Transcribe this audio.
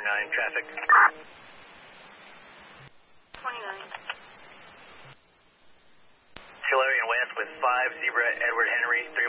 traffic. 29. Hilarion West with 5 Zebra Edward Henry,